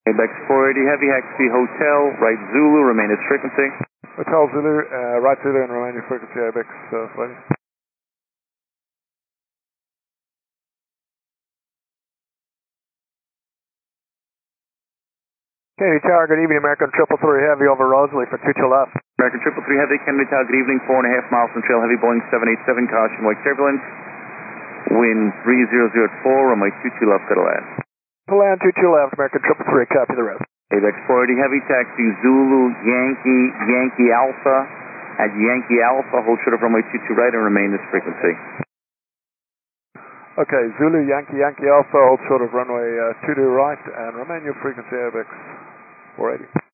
ABEX 480 Heavy, Haxby Hotel, right Zulu, remain its frequency. Hotel Zulu, right Zulu and remain your frequency ABEX flight. Kennedy Tower, good evening, American 333 Heavy over Rosalie for 22 left. American 333 Heavy, Kennedy Tower, good evening, 4.5 miles from trail heavy, Boeing 787, caution, wake turbulence, wind 3004, runway 22 left, go to land. To land 22 left, American 333, copy the rest. ABEX 480 Heavy, taxi Zulu, Yankee Alpha, at Yankee Alpha, hold short of runway 22 right and remain this frequency. Okay, Zulu, Yankee Alpha, hold short of runway 22 right and remain your frequency ABEX 480.